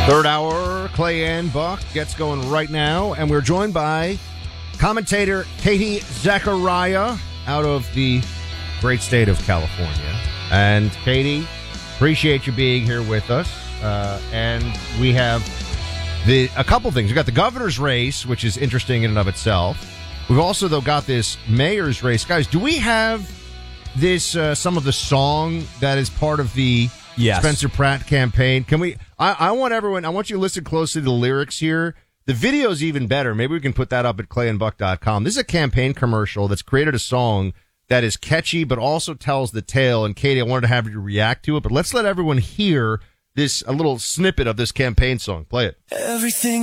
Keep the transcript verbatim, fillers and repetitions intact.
Third hour, Clay and Buck gets going right now, and we're joined by commentator Katie Zachariah out of the great state of California. And Katie, appreciate you being here with us. Uh, and we have the a couple things. We've got the governor's race, which is interesting in and of itself. We've also, though, got this mayor's race. Guys, do we have this, uh, some of the song that is part of the Yes. Spencer Pratt campaign? Can we, I, I want everyone, I want you to listen closely to the lyrics here. The video's even better. Maybe we can put that up at clay and buck dot com. This is a campaign commercial that's created a song that is catchy, but also tells the tale. And Katie, I wanted to have you react to it, but let's let everyone hear this, a little snippet of this campaign song. Play it. Everything